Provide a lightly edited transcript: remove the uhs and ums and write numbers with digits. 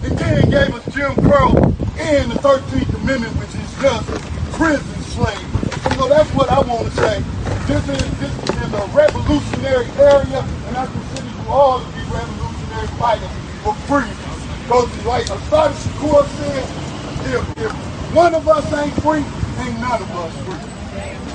and then gave us Jim Crow and the 13th Amendment, which is just prison slavery. So that's what I want to say. This is a revolutionary area, and I consider you all to be revolutionary fighters for freedom. Because like Assata Shakur said, if one of us ain't free, ain't none of us free.